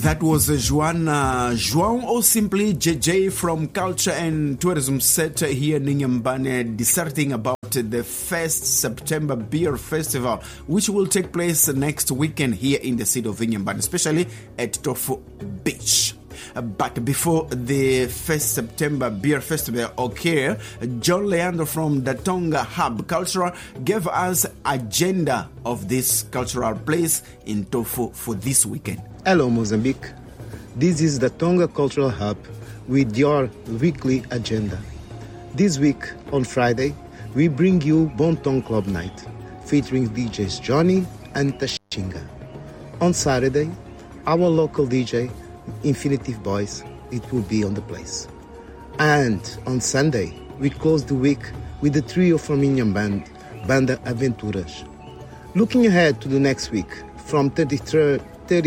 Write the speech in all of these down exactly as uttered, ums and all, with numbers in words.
That was Joana João, or simply J J from Culture and Tourism Center here in Nyambane, disserting about the first September Beer Festival, which will take place next weekend here in the city of Nyambane, especially at Tofu Beach. But before the first September Beer Festival occur, John Leandro from the Tonga Hub Cultural gave us agenda of this cultural place in Tofu for this weekend. Hello Mozambique, this is the Tonga Cultural Hub with your weekly agenda. This week on Friday, we bring you Bon Ton Club Night, featuring D Js Johnny and Tashinga. On Saturday, our local D J, Infinitive Boys, it will be on the place. And on Sunday, we close the week with the trio from Inhambane, Banda Aventuras. Looking ahead to the next week, from thirty-third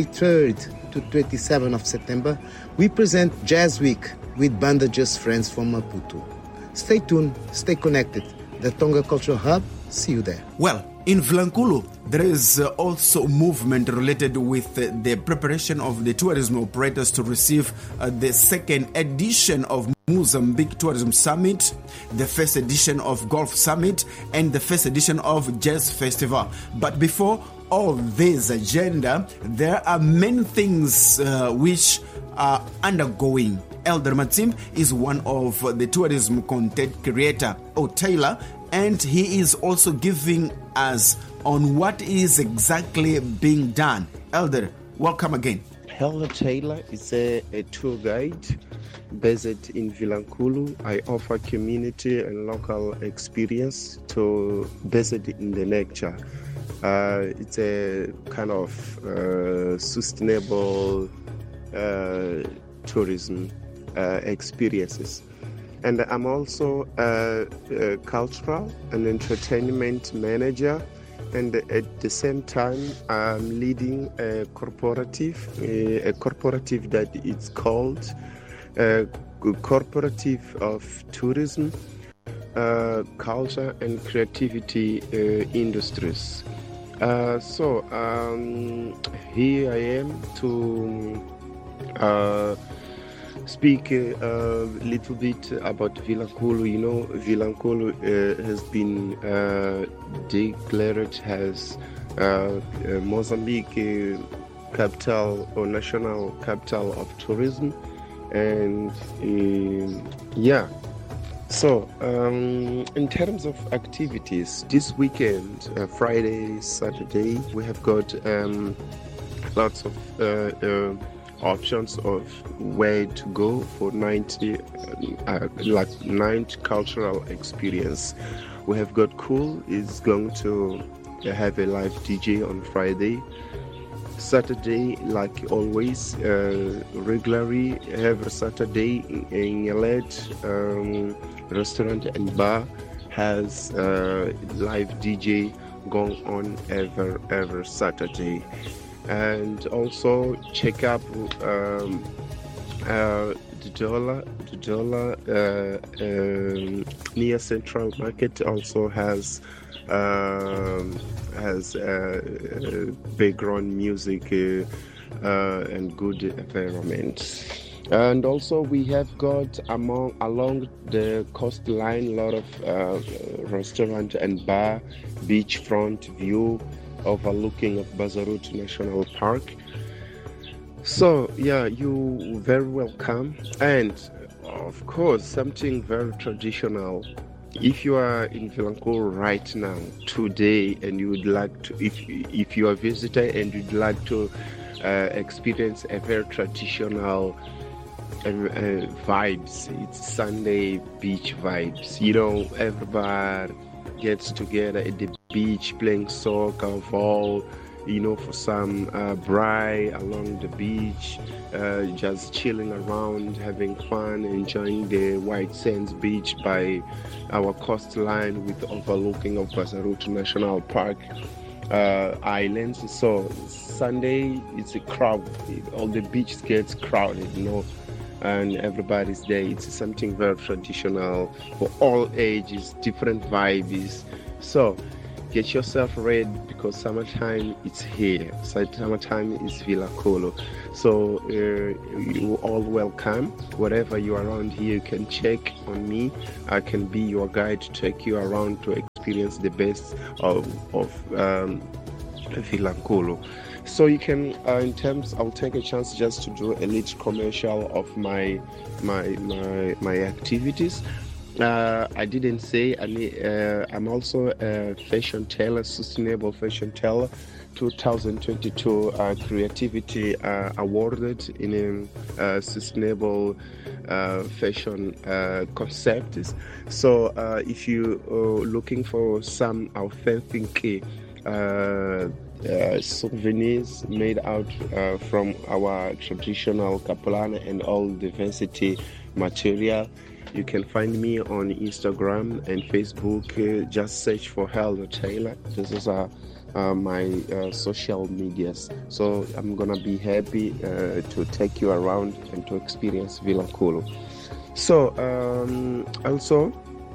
to twenty-seventh of September, we present Jazz Week with Banda Just Friends from Maputo. Stay tuned, stay connected. The Tonga Cultural Hub, see you there. Well, in Vilanculo, there is uh, also movement related with uh, the preparation of the tourism operators to receive uh, the second edition of Mozambique Tourism Summit, the first edition of Golf Summit, and the first edition of Jazz Festival. But before all this agenda, there are many things uh, which are undergoing. Elder Matim is one of the tourism content creator or Taylor, and he is also giving us on what is exactly being done. Elder, welcome again. Elder Taylor is a, a tour guide based in Vilanculo. I offer community and local experience to based in the nature. Uh, it's a kind of uh, sustainable uh, tourism uh, experiences. And I'm also a, a cultural and entertainment manager. And at the same time, I'm leading a corporative, a, a corporative that it's called a Cooperative of Tourism, uh, Culture and Creativity uh, Industries. Uh, so um, here I am to uh, speak a uh, little bit about Vilanculo. You know, Vilanculo uh, has been uh, declared as uh, uh, Mozambique uh, capital or national capital of tourism, and uh, yeah. So, um, in terms of activities, this weekend, uh, Friday, Saturday, we have got um, lots of uh, uh, options of where to go for night, uh, like night cultural experience. We have got Cool is going to have a live D J on Friday. Saturday, like always, uh, regularly every Saturday in Yalet um, restaurant and bar has uh, live D J going on every every Saturday. And also check up um, uh, the dollar. The dollar uh, um, near Central Market also has um, has uh, uh, background music uh, uh, and good environment. And also we have got among along the coastline a lot of uh, restaurant and bar, beachfront view overlooking of Bazaruto National Park. So yeah, you very welcome. And of course, something very traditional. If you are in Vilanculo right now, today, and you would like to, if if you are a visitor and you'd like to uh, experience a very traditional uh, uh, vibes, it's Sunday beach vibes. You know, everybody gets together at the beach playing soccer, vol, you know, for some uh, braai along the beach, uh, just chilling around, having fun, enjoying the White Sands Beach by our coastline with the overlooking of Bazaruto National Park uh, islands. So Sunday, it's a crowd. All the beach gets crowded, you know, and everybody's there. It's something very traditional for all ages, different vibes. So get yourself ready because summertime is here. Summertime is Vilanculo. So uh, you all welcome. Wherever you are around here, you can check on me. I can be your guide to take you around to experience the best of, of um, Vilanculo. So you can, uh, in terms, I'll take a chance just to do a little commercial of my my my, my activities. Uh, I didn't say, I mean, uh, I'm also a fashion teller, sustainable fashion teller, twenty twenty-two uh, creativity uh, awarded in a uh, sustainable uh, fashion uh, concepts. So uh, if you are looking for some authentic uh, uh, souvenirs made out uh, from our traditional Kapulana and all diversity material, you can find me on Instagram and Facebook. Uh, just search for Helder Taylor. This is uh, uh, my uh, social medias. So I'm gonna be happy uh, to take you around and to experience Vilanculo. So um, also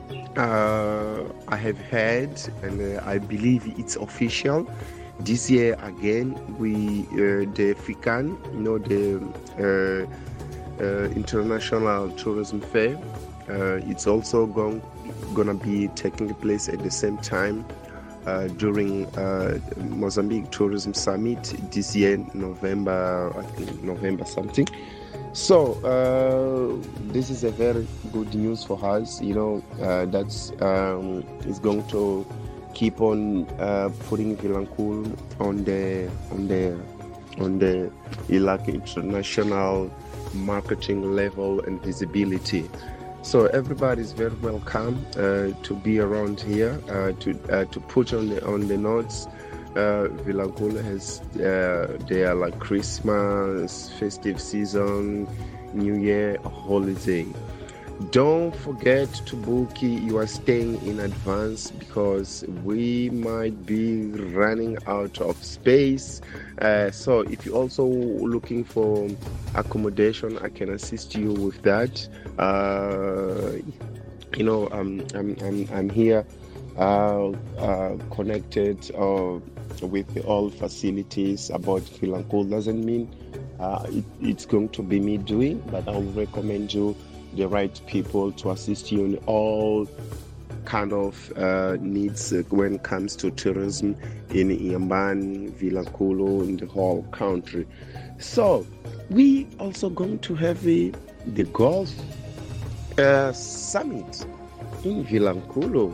uh, I have heard, and uh, I believe it's official. This year again, we uh, the FICAN, you know, the uh, uh, International Tourism Fair. Uh, it's also going gonna be taking place at the same time uh, during uh, Mozambique Tourism Summit this year, November, I think November something. So uh, this is a very good news for us. You know, uh, that's um, is going to keep on uh, putting Vilanculo on the on the on the like international marketing level and visibility. So everybody is very welcome uh, to be around here uh, to uh, to put on the on the notes. Uh, Vilanculo has uh, their like Christmas, festive season, New Year, holiday. Don't forget to book your staying in advance because we might be running out of space. Uh, so if you're also looking for accommodation, I can assist you with that. Uh, you know, um, I'm, I'm, I'm here uh, uh, connected uh, with all facilities about Vilanculo. Doesn't mean uh, it, it's going to be me doing, but I'll recommend you the right people to assist you in all kind of uh, needs uh, when it comes to tourism in Inhambane, Vilanculo, in the whole country. So we also going to have a, the Golf uh, Summit in Vilanculo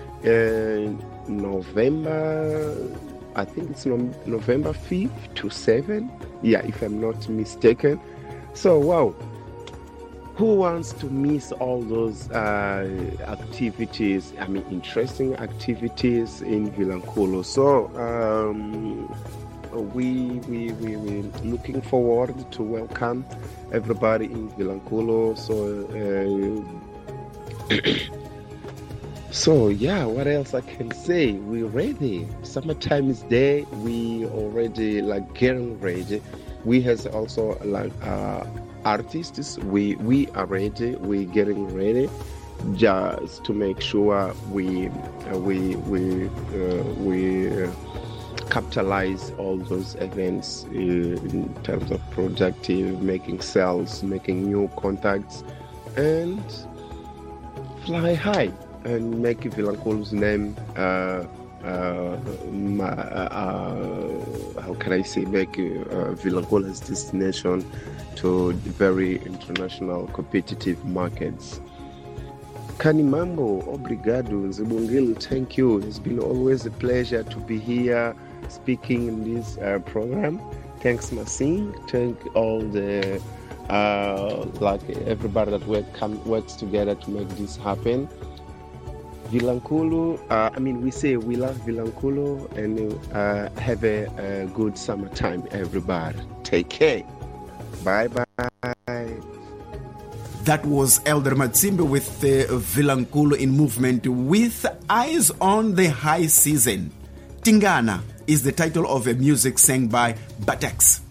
in November, I think it's no, November fifth to seventh, yeah, if I'm not mistaken. So wow, who wants to miss all those uh, activities? I mean, interesting activities in Vilanculo. So um, we we we we looking forward to welcome everybody in Vilanculo. So uh, so yeah, what else I can say? We're ready. Summertime is there. We already like getting ready. We has also like. Uh, artists, we we are ready, we're getting ready just to make sure we uh, we we uh, we uh, capitalize all those events uh, in terms of productive, making sales, making new contacts, and fly high and make Vilanculo's name uh, uh, ma, uh, how can I say, make uh, Vilanculo's destination to very international competitive markets. Kanimambo, obrigado, Zibungil, thank you. It's been always a pleasure to be here speaking in this uh, program. Thanks, Masing. Thank all the, uh, like everybody that work, come, works together to make this happen. Vilanculo, uh, I mean, we say we love Vilanculo and uh, have a, a good summertime, everybody. Take care. Bye bye. That was Elder Matsimbe with the Vilanculo in movement with eyes on the high season. Tingana is the title of a music sang by Batex.